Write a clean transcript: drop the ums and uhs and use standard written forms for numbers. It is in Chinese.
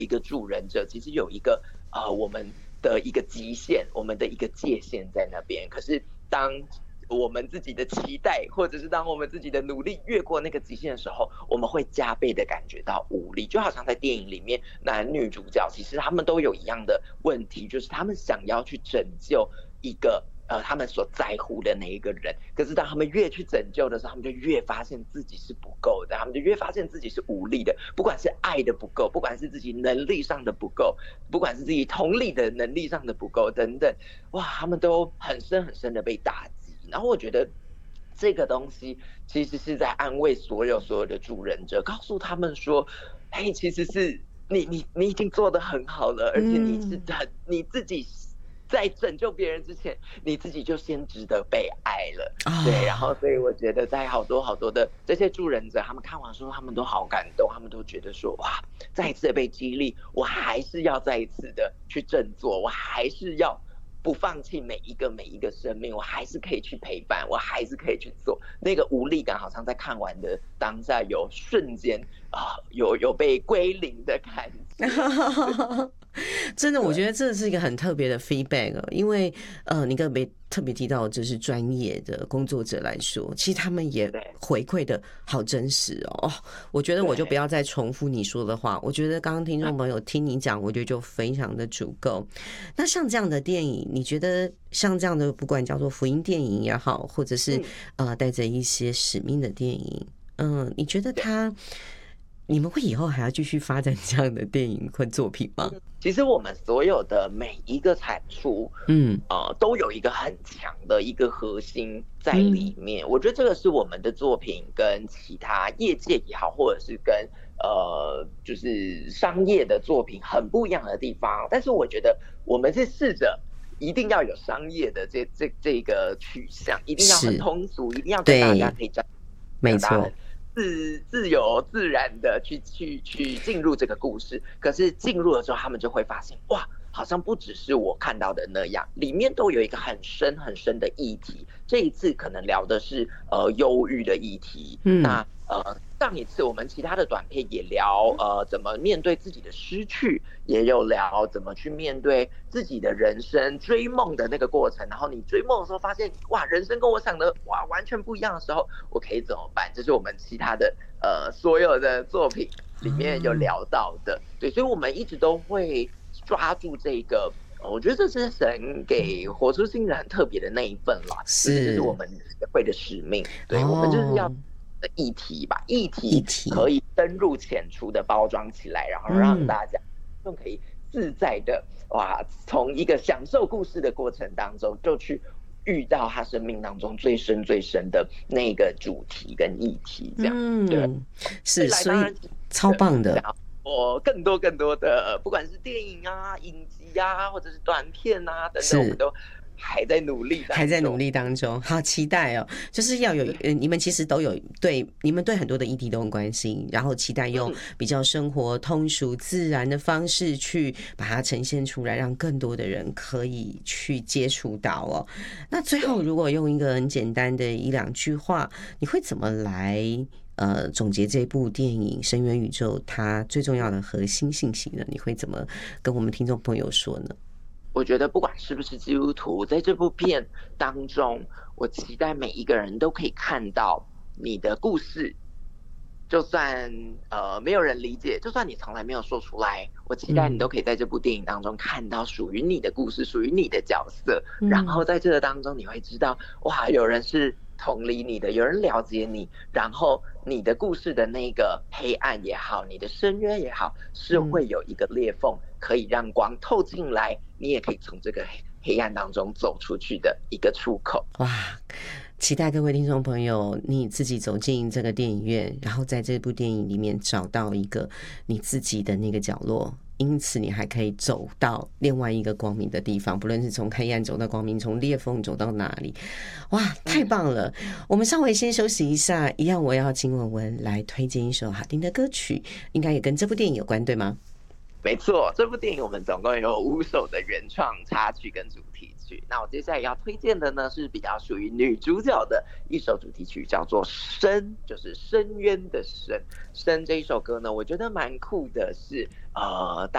一个助人者其实有一个我们的一个极限，我们的一个界限在那边。可是当我们自己的期待，或者是当我们自己的努力越过那个极限的时候，我们会加倍的感觉到无力。就好像在电影里面，男女主角其实他们都有一样的问题，就是他们想要去拯救一个他们所在乎的那一个人，可是当他们越去拯救的时候，他们就越发现自己是不够的，他们就越发现自己是无力的，不管是爱的不够，不管是自己能力上的不够，不管是自己同理的能力上的不够等等，哇，他们都很深很深的被打击。然后我觉得这个东西其实是在安慰所有的助人者，告诉他们说，嘿，其实是你已经做得很好了，而且你自己在拯救别人之前，你自己就先值得被爱了。对，然后所以我觉得在好多的这些助人者，他们看完说他们都好感动，他们都觉得说哇，再一次的被激励，我还是要再一次的去振作，我还是要不放弃每一个生命，我还是可以去陪伴，我还是可以去做。那个无力感好像在看完的当下有瞬间有被归零的感觉。 真的，我觉得这是一个很特别的 feedback，因为你刚才特别提到，就是专业的工作者来说，其实他们也回馈的好真实哦。我觉得我就不要再重复你说的话，我觉得刚刚听众朋友听你讲，我觉得就非常的足够。那像这样的电影，你觉得像这样的不管叫做福音电影也好，或者是带着一些使命的电影，你觉得你们会以后还要继续发展这样的电影或作品吗？ 其实我们所有的每一个产出，都有一个很强的一个核心在里面。我觉得这个是我们的作品跟其他业界也好，或者是跟就是商业的作品很不一样的地方。但是我觉得我们是试着一定要有商业的这个取向，一定要很通俗，一定要跟大家可以讲， 没错。 自由自然的去进入这个故事，可是进入了之后，他们就会发现，哇，好像不只是我看到的那样，里面都有一个很深很深的议题。这一次可能聊的是忧郁的议题，那上一次我们其他的短片也聊怎么面对自己的失去，也有聊怎么去面对自己的人生追梦的那个过程，然后你追梦的时候发现哇，人生跟我想的哇完全不一样的时候，我可以怎么办？这是我们其他的所有的作品里面有聊到的。对，所以我们一直都会抓住这个，我觉得这是神给活出新人很特别的那一份啦，这是我们协会的使命。对，我们就是要议题吧，议题可以深入浅出的包装起来，然后让大家就可以自在的哇，从一个享受故事的过程当中，就去遇到他生命当中最深的那个主题跟议题，这样。对， 是，所以超棒的。 我更多的，不管是电影啊、影集啊，或者是短片啊等等，我们都还在努力当中， 好期待哦！就是要有你们其实都有你们对很多的议题都很关心，然后期待用比较生活通俗自然的方式去把它呈现出来，让更多的人可以去接触到哦。那最后如果用一个很简单的一两句话，你会怎么来总结这部电影《深渊宇宙》它最重要的核心信息呢？你会怎么跟我们听众朋友说呢？ 我觉得不管是不是基督徒，在这部片当中，我期待每一个人都可以看到你的故事，就算没有人理解，就算你从来没有说出来，我期待你都可以在这部电影当中看到属于你的故事，属于你的角色。然后在这个当中，你会知道，哇，有人是同理你的，有人了解你，然后你的故事的那个黑暗也好，你的深渊也好，是会有一个裂缝，可以让光透进来，你也可以从这个黑暗当中走出去的一个出口。 哇！期待各位听众朋友，你自己走进这个电影院，然后在这部电影里面找到一个你自己的那个角落，因此你还可以走到另外一个光明的地方，不论是从黑暗走到光明，从裂缝走到哪里。哇，太棒了！我们稍微先休息一下，一样我要请文文来推荐一首好听的歌曲，应该也跟这部电影有关，对吗？ 没错，这部电影我们总共有5首的原创插曲跟主题曲。那我接下来要推荐的呢，是比较属于女主角的一首主题曲，叫做《深》，就是深渊的深。深这一首歌呢，我觉得蛮酷的是，